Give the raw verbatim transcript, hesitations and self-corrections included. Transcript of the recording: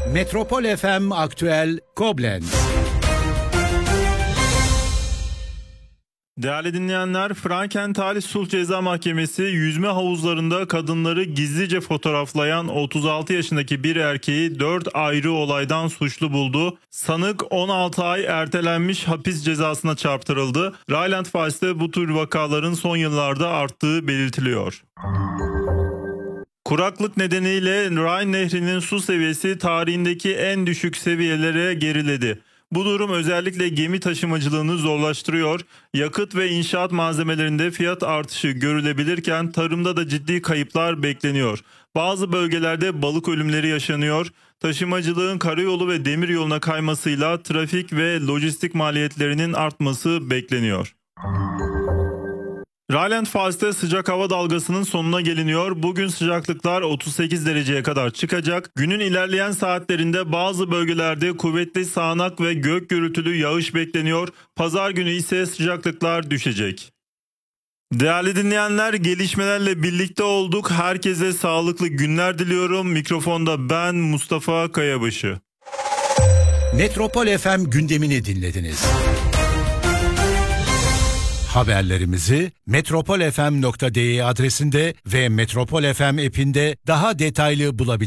Metropol F M Aktüel Koblenz. Değerli dinleyenler, Frankenthal Sulh Ceza Mahkemesi yüzme havuzlarında kadınları gizlice fotoğraflayan otuz altı yaşındaki bir erkeği dört ayrı olaydan suçlu buldu. Sanık on altı ay ertelenmiş hapis cezasına çarptırıldı. Rheinland-Pfalz'te bu tür vakaların son yıllarda arttığı belirtiliyor. Kuraklık nedeniyle Rhine Nehri'nin su seviyesi tarihindeki en düşük seviyelere geriledi. Bu durum özellikle gemi taşımacılığını zorlaştırıyor. Yakıt ve inşaat malzemelerinde fiyat artışı görülebilirken tarımda da ciddi kayıplar bekleniyor. Bazı bölgelerde balık ölümleri yaşanıyor. Taşımacılığın karayolu ve demiryoluna kaymasıyla trafik ve lojistik maliyetlerinin artması bekleniyor. Rheinland-Pfalz'te sıcak hava dalgasının sonuna geliniyor. Bugün sıcaklıklar otuz sekiz dereceye kadar çıkacak. Günün ilerleyen saatlerinde bazı bölgelerde kuvvetli sağanak ve gök gürültülü yağış bekleniyor. Pazar günü ise sıcaklıklar düşecek. Değerli dinleyenler, gelişmelerle birlikte olduk. Herkese sağlıklı günler diliyorum. Mikrofonda ben Mustafa Kayabaşı. Metropol F M gündemini dinlediniz. Haberlerimizi metropol f m nokta d e adresinde ve Metropol F M app'inde daha detaylı bulabilirsiniz.